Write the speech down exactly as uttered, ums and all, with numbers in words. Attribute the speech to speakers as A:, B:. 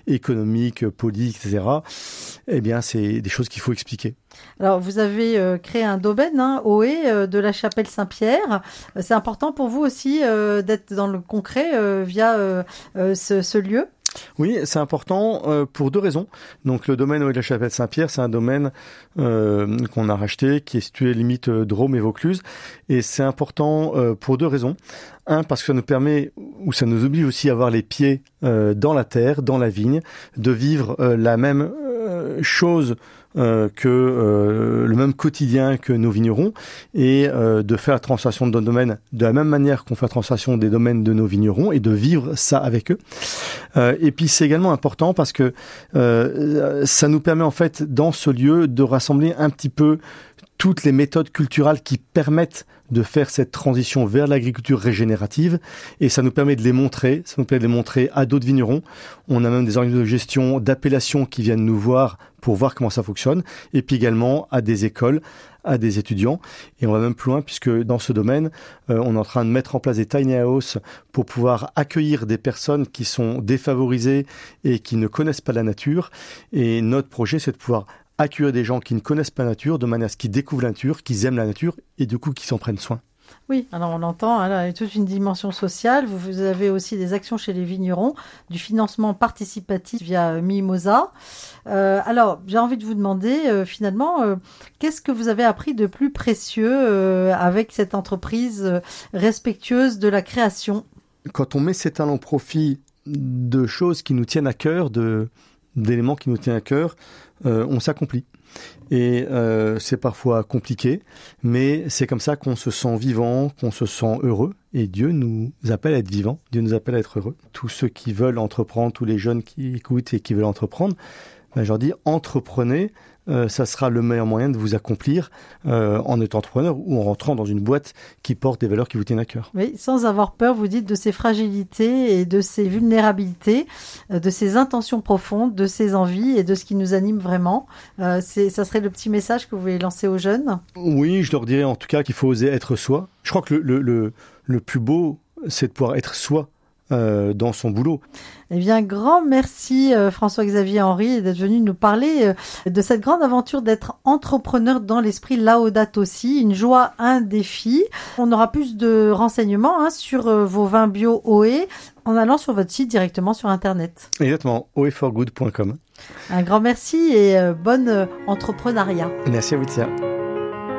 A: économiques, politiques, et cetera. Eh bien, c'est des choses qu'il faut expliquer.
B: Alors, vous avez euh, créé un domaine, hein, Ohé, euh, de la chapelle Saint-Pierre. Euh, c'est important pour vous aussi euh, d'être dans le concret euh, via euh, euh, ce, ce lieu ?
A: Oui, c'est important euh, pour deux raisons. Donc le domaine Ohé de la chapelle Saint-Pierre, c'est un domaine euh, qu'on a racheté, qui est situé limite euh, Drôme et Vaucluse. Et c'est important euh, pour deux raisons. Un, parce que ça nous permet, ou ça nous oblige aussi à avoir les pieds euh, dans la terre, dans la vigne, de vivre euh, la même euh, chose Euh, que euh, le même quotidien que nos vignerons et euh, de faire la transformation de nos domaines de la même manière qu'on fait la transformation des domaines de nos vignerons et de vivre ça avec eux. Euh, et puis c'est également important parce que euh, ça nous permet en fait dans ce lieu de rassembler un petit peu toutes les méthodes culturelles qui permettent de faire cette transition vers l'agriculture régénérative et ça nous permet de les montrer, ça nous permet de les montrer à d'autres vignerons. On a même des organismes de gestion d'appellation qui viennent nous voir pour voir comment ça fonctionne et puis également à des écoles, à des étudiants et on va même plus loin puisque dans ce domaine, euh, on est en train de mettre en place des tiny house pour pouvoir accueillir des personnes qui sont défavorisées et qui ne connaissent pas la nature et notre projet c'est de pouvoir accueillir des gens qui ne connaissent pas la nature, de manière à ce qu'ils découvrent la nature, qu'ils aiment la nature et du coup qu'ils s'en prennent soin.
B: Oui, alors on l'entend, hein, là, il y a toute une dimension sociale. Vous, vous avez aussi des actions chez les vignerons, du financement participatif via Mimosa. Euh, alors, j'ai envie de vous demander, euh, finalement, euh, qu'est-ce que vous avez appris de plus précieux euh, avec cette entreprise euh, respectueuse de la création ?
A: Quand on met ses talents au profit de choses qui nous tiennent à cœur, de, d'éléments qui nous tiennent à cœur, euh, on s'accomplit. Et euh, c'est parfois compliqué, mais c'est comme ça qu'on se sent vivant, qu'on se sent heureux. Et Dieu nous appelle à être vivants, Dieu nous appelle à être heureux. Tous ceux qui veulent entreprendre, tous les jeunes qui écoutent et qui veulent entreprendre, ben, je leur dis, entreprenez, euh, ça sera le meilleur moyen de vous accomplir euh, en étant entrepreneur ou en rentrant dans une boîte qui porte des valeurs qui vous tiennent à cœur.
B: Oui, sans avoir peur, vous dites, de ces fragilités et de ces vulnérabilités, de ces intentions profondes, de ces envies et de ce qui nous anime vraiment. Euh, c'est, ça serait le petit message que vous voulez lancer aux jeunes ?
A: Oui, je leur dirais en tout cas qu'il faut oser être soi. Je crois que le, le, le, le plus beau, c'est de pouvoir être soi. Euh, dans son boulot.
B: Eh bien, grand merci euh, François-Xavier Henry d'être venu nous parler euh, de cette grande aventure d'être entrepreneur dans l'esprit Laudato Si, une joie, un défi. On aura plus de renseignements hein, sur euh, vos vins bio Ohé en allant sur votre site directement sur Internet.
A: Exactement, ohé for good point com.
B: Un grand merci et euh, bon euh, entrepreneuriat.
A: Merci à vous, Tia.